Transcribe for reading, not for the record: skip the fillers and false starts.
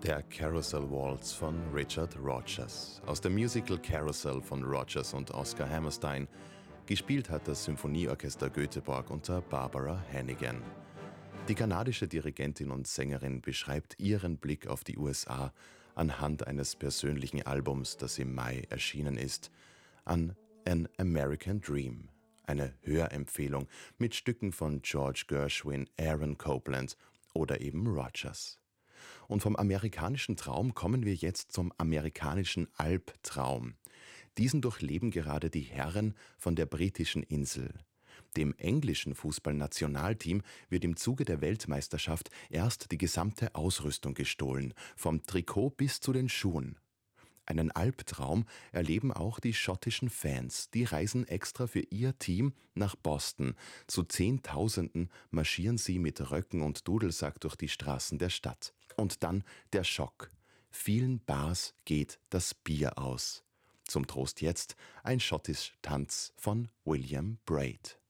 Der Carousel Waltz von Richard Rodgers. Aus dem Musical Carousel von Rodgers und Oscar Hammerstein. Gespielt hat das Symphonieorchester Göteborg unter Barbara Hannigan. Die kanadische Dirigentin und Sängerin beschreibt ihren Blick auf die USA anhand eines persönlichen Albums, das im Mai erschienen ist, an An American Dream. Eine Hörempfehlung mit Stücken von George Gershwin, Aaron Copland oder eben Rodgers. Und vom amerikanischen Traum kommen wir jetzt zum amerikanischen Albtraum. Diesen durchleben gerade die Herren von der britischen Insel. Dem englischen Fußballnationalteam wird im Zuge der Weltmeisterschaft erst die gesamte Ausrüstung gestohlen, vom Trikot bis zu den Schuhen. Einen Albtraum erleben auch die schottischen Fans. Die reisen extra für ihr Team nach Boston. Zu Zehntausenden marschieren sie mit Röcken und Dudelsack durch die Straßen der Stadt. Und dann der Schock. Vielen Bars geht das Bier aus. Zum Trost jetzt ein schottisch Tanz von William Braid.